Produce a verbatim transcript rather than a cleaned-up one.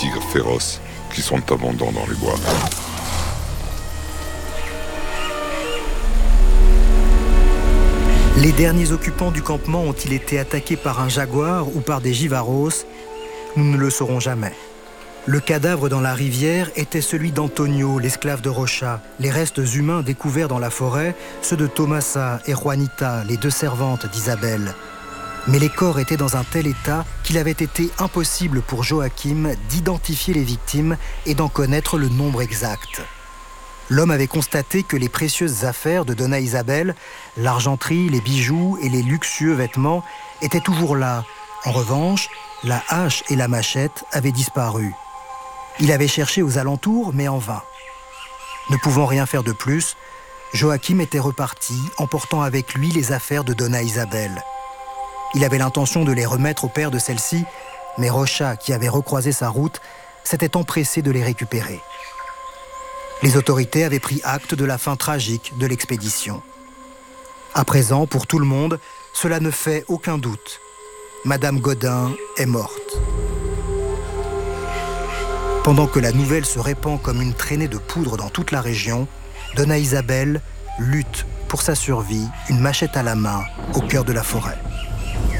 tigres féroces qui sont abondants dans les bois. Les derniers occupants du campement ont-ils été attaqués par un jaguar ou par des givaros? Nous ne le saurons jamais. Le cadavre dans la rivière était celui d'Antonio, l'esclave de Rocha. Les restes humains découverts dans la forêt, ceux de Tomasa et Juanita, les deux servantes d'Isabelle. Mais les corps étaient dans un tel état qu'il avait été impossible pour Joachim d'identifier les victimes et d'en connaître le nombre exact. L'homme avait constaté que les précieuses affaires de Donna Isabel, l'argenterie, les bijoux et les luxueux vêtements, étaient toujours là. En revanche, la hache et la machette avaient disparu. Il avait cherché aux alentours, mais en vain. Ne pouvant rien faire de plus, Joachim était reparti, emportant avec lui les affaires de Donna Isabel. Il avait l'intention de les remettre au père de celle-ci, mais Rocha, qui avait recroisé sa route, s'était empressé de les récupérer. Les autorités avaient pris acte de la fin tragique de l'expédition. À présent, pour tout le monde, cela ne fait aucun doute. Madame Godin est morte. Pendant que la nouvelle se répand comme une traînée de poudre dans toute la région, Donna Isabel lutte pour sa survie, une machette à la main, au cœur de la forêt.